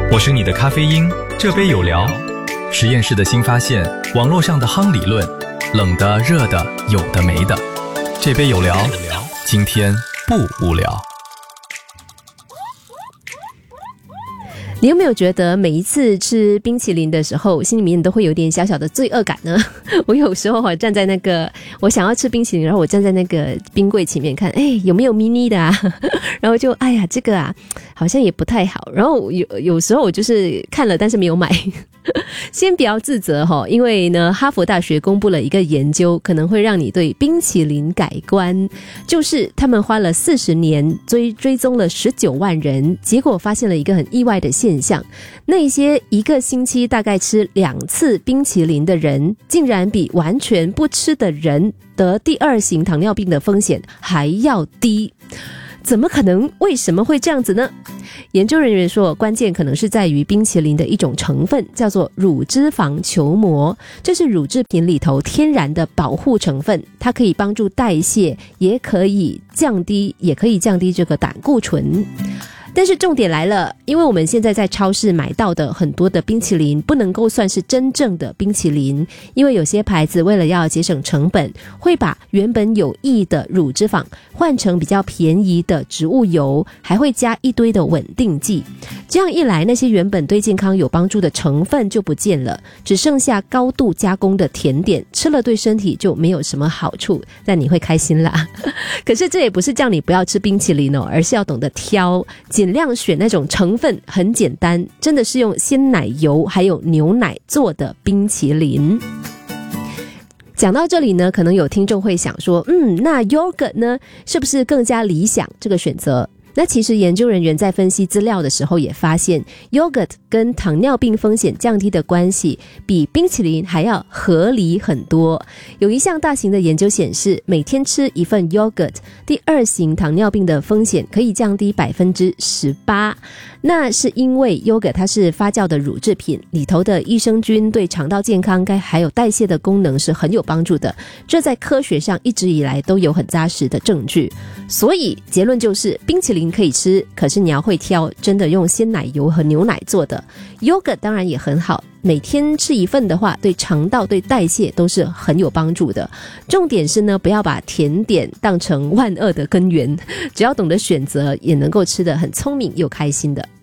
我是你的咖啡因，这杯有聊。实验室的新发现，网络上的夯理论，冷的、热的，有的没的。这杯有聊，今天不无聊。 你有没有觉得每一次吃冰淇淋的时候，心里面都会有点小小的罪恶感呢？我有时候站在那个我想要吃冰淇淋，然后我站在那个冰柜前面看，有没有 mini 的啊？然后就这个啊好像也不太好。然后有时候我就是看了但是没有买。先不要自责因为呢，哈佛大学公布了一个研究，可能会让你对冰淇淋改观。就是他们花了40年追踪了19万人，结果发现了一个很意外的现象，那些一个星期大概吃2次冰淇淋的人，竟然比完全不吃的人得第2型糖尿病的风险还要低。怎么可能？为什么会这样子呢？研究人员说，关键可能是在于冰淇淋的一种成分，叫做乳脂肪球膜，这是乳制品里头天然的保护成分，它可以帮助代谢，也可以降低这个胆固醇。但是重点来了，因为我们现在在超市买到的很多的冰淇淋不能够算是真正的冰淇淋，因为有些牌子为了要节省成本，会把原本有益的乳脂肪换成比较便宜的植物油，还会加一堆的稳定剂。这样一来，那些原本对健康有帮助的成分就不见了，只剩下高度加工的甜点，吃了对身体就没有什么好处，但你会开心啦。可是这也不是叫你不要吃冰淇淋而是要懂得挑，尽量选那种成分很简单，真的是用鲜奶油还有牛奶做的冰淇淋。讲到这里呢，可能有听众会想说，那 yogurt 呢，是不是更加理想这个选择？那其实研究人员在分析资料的时候也发现， yogurt 跟糖尿病风险降低的关系比冰淇淋还要合理很多。有一项大型的研究显示，每天吃一份 yogurt， 第2型糖尿病的风险可以降低 18%。 那是因为 yogurt 它是发酵的乳制品，里头的益生菌对肠道健康还有代谢的功能是很有帮助的，这在科学上一直以来都有很扎实的证据。所以结论就是，冰淇淋可以吃，可是你要会挑真的用鲜奶油和牛奶做的。 yogurt 当然也很好，每天吃一份的话，对肠道对代谢都是很有帮助的。重点是呢，不要把甜点当成万恶的根源，只要懂得选择，也能够吃得很聪明又开心的。